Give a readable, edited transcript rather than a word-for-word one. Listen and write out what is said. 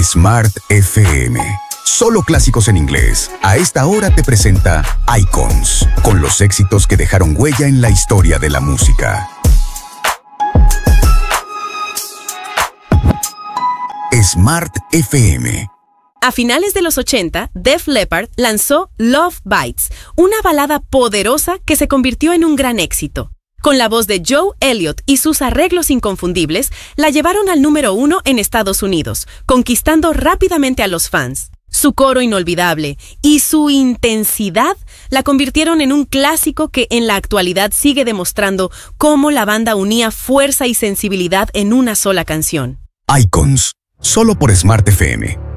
Smart FM. Solo clásicos en inglés. A esta hora te presenta Icons, con los éxitos que dejaron huella en la historia de la música. Smart FM. A finales de los 80, Def Leppard lanzó Love Bites, una balada poderosa que se convirtió en un gran éxito. Con la voz de Joe Elliott y sus arreglos inconfundibles, la llevaron al número 1 en Estados Unidos, conquistando rápidamente a los fans. Su coro inolvidable y su intensidad la convirtieron en un clásico que en la actualidad sigue demostrando cómo la banda unía fuerza y sensibilidad en una sola canción. Icons, solo por Smart FM.